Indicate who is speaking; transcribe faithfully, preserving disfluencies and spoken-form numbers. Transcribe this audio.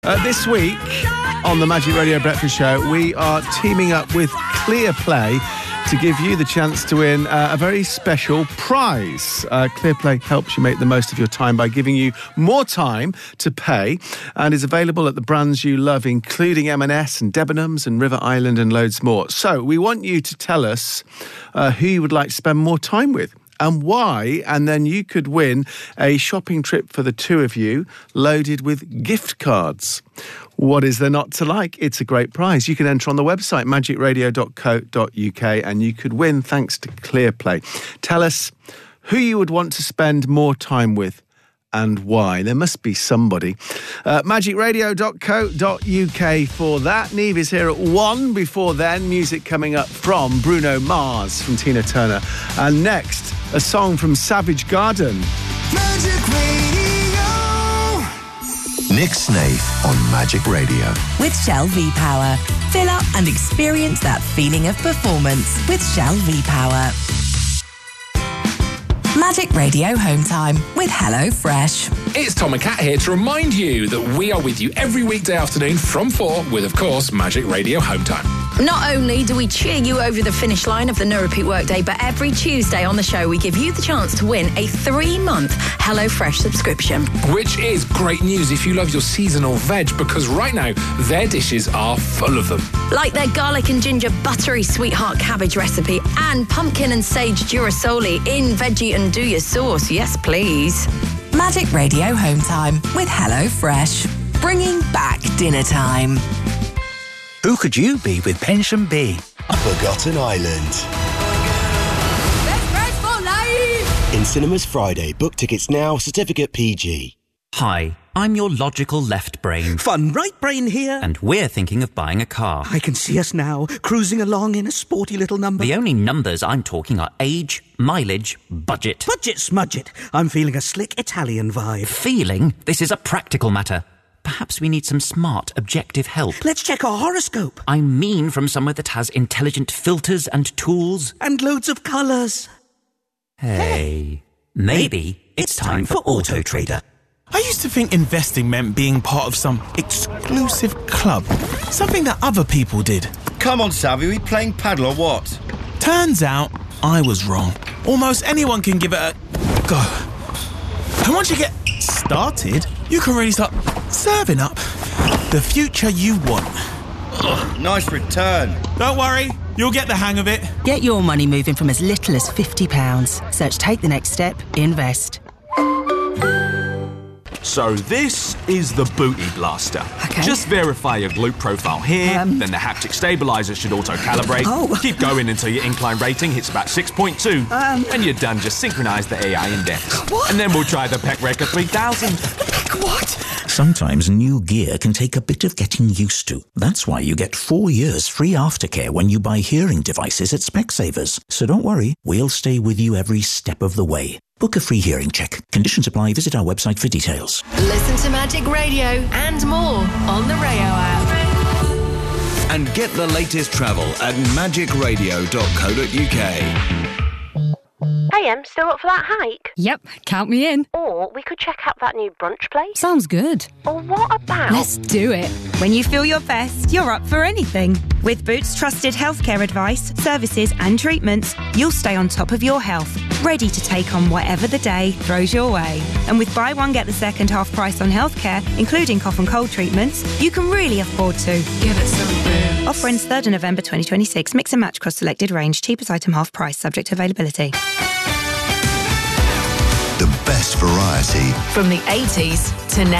Speaker 1: Uh, this week on the Magic Radio Breakfast Show, we are teaming up with ClearPlay to give you the chance to win uh, a very special prize. Uh, ClearPlay helps you make the most of your time by giving you more time to pay and is available at the brands you love, including M and S and Debenhams and River Island and loads more. So we want you to tell us uh, who you would like to spend more time with and why, and then you could win a shopping trip for the two of you loaded with gift cards. What is there not to like? It's a great prize. You can enter on the website magic radio dot co dot uk and you could win thanks to ClearPlay. Tell us who you would want to spend more time with and why. There must be somebody. Uh, magic radio dot co dot uk for that. Neve is here at one. Before then, music coming up from Bruno Mars, from Tina Turner. And next, a song from Savage Garden.
Speaker 2: Magic Radio.
Speaker 3: Nick Snaith on Magic Radio.
Speaker 4: With Shell V-Power. Fill up and experience that feeling of performance with Shell V-Power. Magic Radio Home Time with HelloFresh.
Speaker 5: It's Tom and Kat here to remind you that we are with you every weekday afternoon from four with, of course, Magic Radio Home Time.
Speaker 6: Not only do we cheer you over the finish line of the No Repeat Workday, but every Tuesday on the show we give you the chance to win a three-month HelloFresh subscription.
Speaker 5: Which is great news if you love your seasonal veg, because right now their dishes are full of them.
Speaker 6: Like their garlic and ginger buttery sweetheart cabbage recipe and pumpkin and sage durasoli in veggie and do your sauce. Yes, please.
Speaker 4: Magic Radio Home Time with HelloFresh. Bringing back dinner time.
Speaker 7: Who could you be with Pension B?
Speaker 3: Forgotten Island.
Speaker 2: Best friends for life.
Speaker 8: In cinemas Friday. Book tickets now. Certificate P G.
Speaker 9: Hi, I'm your logical left brain.
Speaker 7: Fun right brain here.
Speaker 9: And we're thinking of buying a car.
Speaker 7: I can see us now, cruising along in a sporty little number.
Speaker 9: The only numbers I'm talking are age, mileage, budget.
Speaker 7: Budget smudget. I'm feeling a slick Italian vibe.
Speaker 9: Feeling? This is a practical matter. Perhaps we need some smart, objective help.
Speaker 7: Let's check our horoscope.
Speaker 9: I mean from somewhere that has intelligent filters and tools.
Speaker 7: And loads of colours.
Speaker 9: Hey, maybe it's time for Auto Trader.
Speaker 10: I used to think investing meant being part of some exclusive club. Something that other people did.
Speaker 11: Come on, Savvy, are we playing paddle or what?
Speaker 10: Turns out, I was wrong. Almost anyone can give it a go. And once you get started, you can really start serving up the future you want.
Speaker 11: Ugh, nice return.
Speaker 10: Don't worry, you'll get the hang of it.
Speaker 12: Get your money moving from as little as fifty pounds. Search Take the Next Step, Invest.
Speaker 13: So this is the Booty Blaster.
Speaker 12: Okay.
Speaker 13: Just verify your glute profile here,
Speaker 12: Um.
Speaker 13: then the haptic stabilizer should auto-calibrate.
Speaker 12: Oh.
Speaker 13: Keep going until your incline rating hits about six point two.
Speaker 12: Um.
Speaker 13: And you're done. Just synchronise the A I index.
Speaker 12: What?
Speaker 13: And then we'll try the Peck Record three thousand.
Speaker 12: What?
Speaker 14: Sometimes new gear can take a bit of getting used to. That's why you get four years free aftercare when you buy hearing devices at Specsavers. So don't worry, we'll stay with you every step of the way. Book a free hearing check. Conditions apply. Visit our website for details.
Speaker 15: Listen to Magic Radio and more on the Rayo app.
Speaker 3: And get the latest travel at magic radio dot co dot uk.
Speaker 16: Hey, Em, still up for that hike?
Speaker 17: Yep, count me in.
Speaker 16: Or we could check out that new brunch place.
Speaker 17: Sounds good.
Speaker 16: Or what about...
Speaker 17: Let's do it.
Speaker 18: When you feel your best, you're up for anything. With Boots trusted healthcare advice, services and treatments, you'll stay on top of your health, ready to take on whatever the day throws your way. And with buy one, get the second half price on healthcare, including cough and cold treatments, you can really afford to.
Speaker 17: Give it some Boots.
Speaker 18: Offer ends third of November twenty twenty-six. Mix and match across selected range. Cheapest item half price, subject to availability.
Speaker 3: The best variety.
Speaker 15: From the eighties to now.